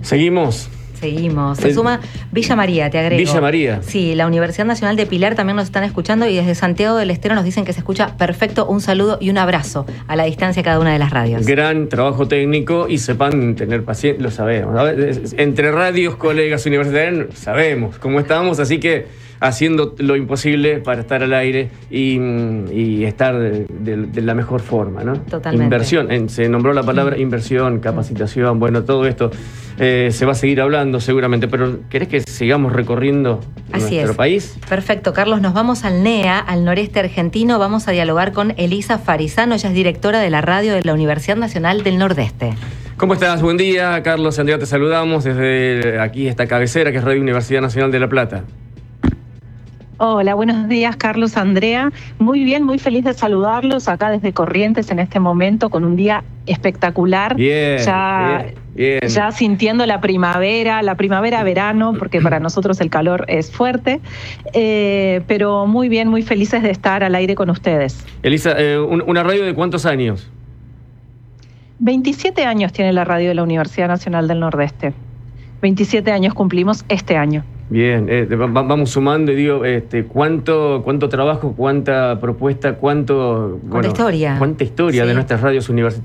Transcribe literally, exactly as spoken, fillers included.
Seguimos. Seguimos. Se suma Villa María, te agrego. Villa María. Sí, la Universidad Nacional de Pilar también nos están escuchando y desde Santiago del Estero nos dicen que se escucha perfecto. Un saludo y un abrazo a la distancia cada una de las radios. Gran trabajo técnico y sepan tener paciencia, lo sabemos. Entre radios, colegas universitarios, sabemos cómo estamos, así que haciendo lo imposible para estar al aire y, y estar de, de, de la mejor forma, ¿no? Totalmente. Inversión, en, se nombró la palabra inversión, capacitación, bueno, todo esto eh, se va a seguir hablando seguramente, pero ¿querés que sigamos recorriendo Así nuestro es. país? Perfecto, Carlos, nos vamos al N E A, al noreste argentino, vamos a dialogar con Elisa Farizano, ella es directora de la radio de la Universidad Nacional del Nordeste. ¿Cómo estás? Buen día, Carlos, Andrea, te saludamos desde aquí esta cabecera que es Radio Universidad Nacional de La Plata. Hola, buenos días, Carlos, Andrea. Muy bien, muy feliz de saludarlos acá desde Corrientes en este momento con un día espectacular. Bien, ya, bien, bien. ya sintiendo la primavera, la primavera-verano, porque para nosotros el calor es fuerte, eh, pero muy bien, muy felices de estar al aire con ustedes. Elisa, eh, un, ¿una radio de cuántos años? veintisiete años tiene la radio de la Universidad Nacional del Nordeste. veintisiete años cumplimos este año. Bien, eh, va, vamos sumando y digo, este, ¿cuánto, cuánto trabajo, cuánta propuesta, cuánto... ¿Cuánta bueno, historia? ¿Cuánta historia Sí. de nuestras radios universitarias?